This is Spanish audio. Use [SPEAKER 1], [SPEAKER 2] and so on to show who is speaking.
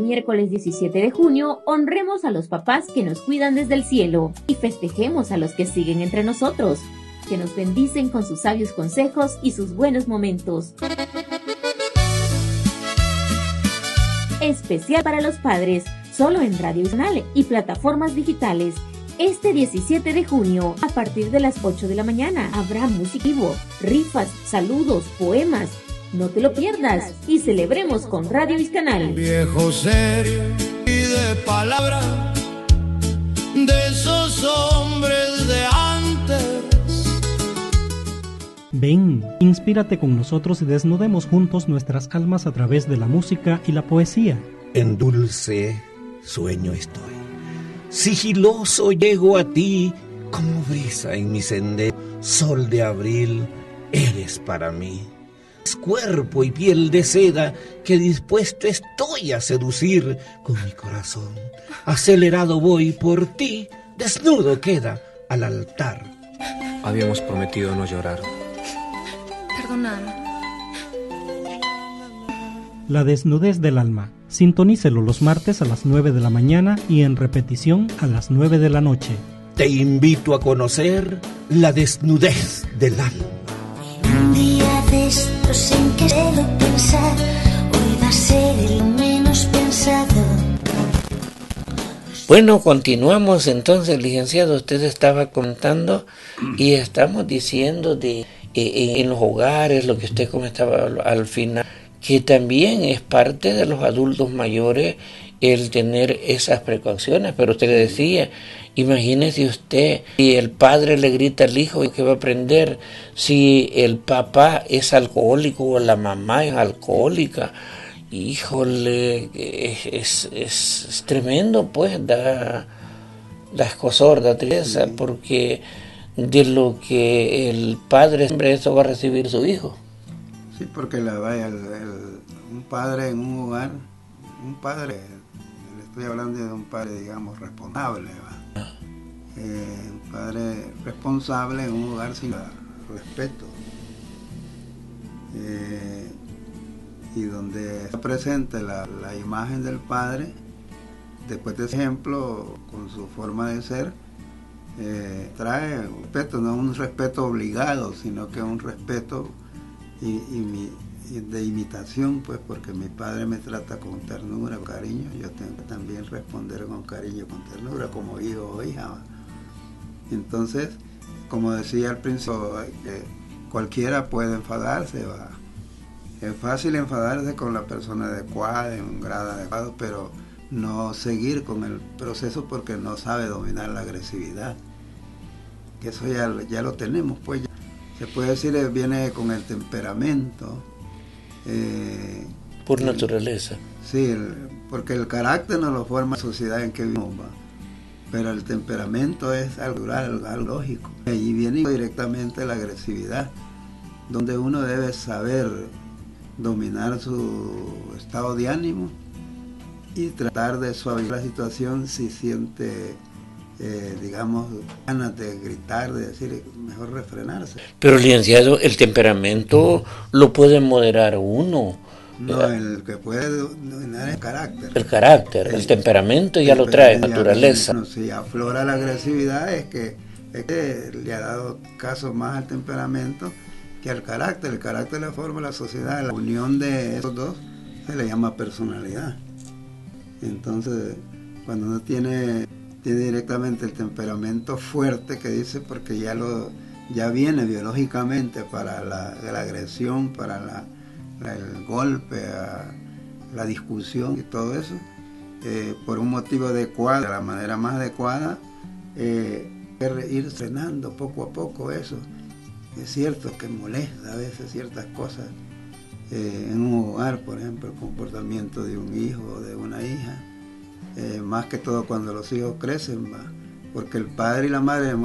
[SPEAKER 1] miércoles 17 de junio, honremos a los papás que nos cuidan desde el cielo y festejemos a los que siguen entre nosotros, que nos bendicen con sus sabios consejos y sus buenos momentos. Especial para los padres, solo en Radio Nacional y plataformas digitales. Este 17 de junio, a partir de las 8 de la mañana, habrá música vivo, rifas, saludos, poemas. No te lo pierdas y celebremos con Radio Canal.
[SPEAKER 2] Viejo serio y de palabra, de esos hombres de antes.
[SPEAKER 3] Ven, inspírate con nosotros y desnudemos juntos nuestras almas a través de la música y la poesía.
[SPEAKER 4] En dulce sueño estoy, sigiloso llego a ti, como brisa en mi sendero, sol de abril, eres para mí. Cuerpo y piel de seda que dispuesto estoy a seducir con mi corazón. Acelerado voy por ti, desnudo queda al altar.
[SPEAKER 5] Habíamos prometido no llorar.
[SPEAKER 6] Perdóname.
[SPEAKER 3] La desnudez del alma. Sintonícelo los martes a las 9 de la mañana y en repetición a las 9 de la noche.
[SPEAKER 4] Te invito a conocer la desnudez del alma.
[SPEAKER 7] Un día de estos en que debo pensar, hoy va a ser el menos pensado.
[SPEAKER 8] Bueno, continuamos entonces, licenciado. Usted estaba contando y estamos diciendo de en los hogares, lo que usted comentaba al final, que también es parte de los adultos mayores el tener esas precauciones, pero usted le decía, imagínese usted, si el padre le grita al hijo, ¿qué va a aprender? Si el papá es alcohólico o la mamá es alcohólica, híjole, es tremendo, pues, da escozor, da tristeza, porque de lo que el padre siempre eso va a recibir su hijo.
[SPEAKER 9] Sí, porque un padre en un hogar, un padre, le estoy hablando de un padre, digamos, responsable, un padre responsable en un hogar sin respeto, y donde está presente la imagen del padre, después de ese ejemplo, con su forma de ser, trae respeto, no un respeto obligado, sino que un respeto de imitación, pues, porque mi padre me trata con ternura, con cariño, yo tengo que también responder con cariño, con ternura, como hijo o hija. Entonces, como decía al principio, cualquiera puede enfadarse, es fácil enfadarse con la persona adecuada, en un grado adecuado, pero no seguir con el proceso porque no sabe dominar la agresividad, que eso ya lo tenemos, pues. Se puede decir que viene con el temperamento.
[SPEAKER 8] Por naturaleza.
[SPEAKER 9] Sí, porque el carácter no lo forma la sociedad en que vivimos, pero el temperamento es algo natural, algo lógico. Y viene directamente la agresividad, donde uno debe saber dominar su estado de ánimo y tratar de suavizar la situación si siente digamos, ganas de gritar, de decir, mejor refrenarse.
[SPEAKER 8] Pero, licenciado, el temperamento lo puede moderar uno.
[SPEAKER 9] No, el que puede dominar es el carácter.
[SPEAKER 8] El carácter, el temperamento ya lo trae, naturaleza.
[SPEAKER 9] Bueno, si aflora la agresividad es que le ha dado caso más al temperamento que al carácter. El carácter le forma la sociedad, la unión de esos dos se le llama personalidad. Entonces, cuando uno tiene directamente el temperamento fuerte que dice, porque ya viene biológicamente para la agresión, para el golpe, la discusión y todo eso, por un motivo adecuado, de la manera más adecuada, ir frenando poco a poco eso. Es cierto que molesta a veces ciertas cosas en un hogar, por ejemplo, el comportamiento de un hijo o de una hija, más que todo cuando los hijos crecen, porque el padre y la madre